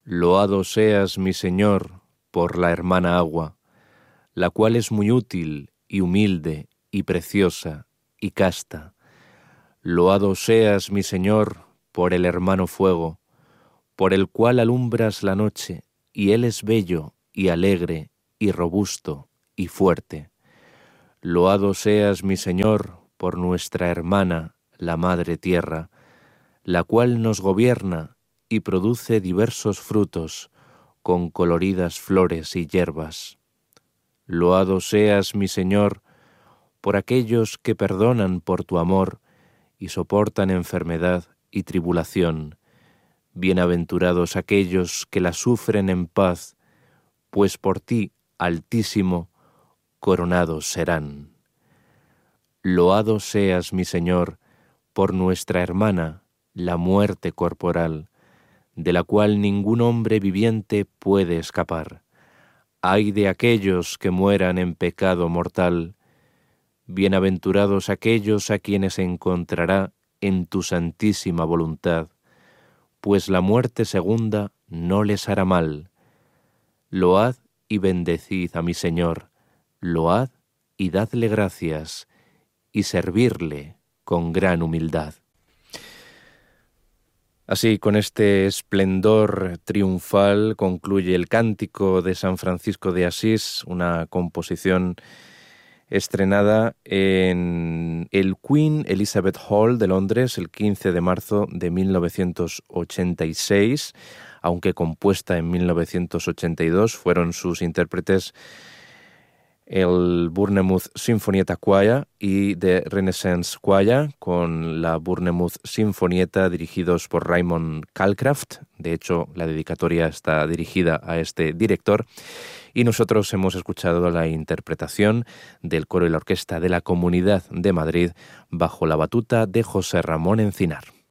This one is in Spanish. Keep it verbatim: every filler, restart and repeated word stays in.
Loado seas, mi Señor, por la hermana agua, la cual es muy útil y humilde y preciosa y casta. Loado seas, mi Señor, por el hermano fuego, por el cual alumbras la noche, y él es bello y alegre y robusto y fuerte. Loado seas, mi Señor, por nuestra hermana, la Madre Tierra, la cual nos gobierna y produce diversos frutos, con coloridas flores y hierbas. Loado seas, mi Señor, por aquellos que perdonan por tu amor y soportan enfermedad y tribulación. Bienaventurados aquellos que la sufren en paz, pues por ti, Altísimo, coronados serán. Loado seas, mi Señor, por nuestra hermana, la muerte corporal, de la cual ningún hombre viviente puede escapar. Ay de aquellos que mueran en pecado mortal. Bienaventurados aquellos a quienes encontrará en tu santísima voluntad, pues la muerte segunda no les hará mal. Load y bendecid a mi Señor, load y dadle gracias, y servirle con gran humildad. Así, con este esplendor triunfal concluye el Cántico de San Francisco de Asís, una composición estrenada en el Queen Elizabeth Hall de Londres el quince de marzo de mil novecientos ochenta y seis, aunque compuesta en mil novecientos ochenta y dos, fueron sus intérpretes el Bournemouth Sinfonietta Choir y The Renaissance Choir, con la Bournemouth Sinfonietta dirigidos por Raymond Calcraft. De hecho, la dedicatoria está dirigida a este director. Y nosotros hemos escuchado la interpretación del coro y la orquesta de la Comunidad de Madrid bajo la batuta de José Ramón Encinar.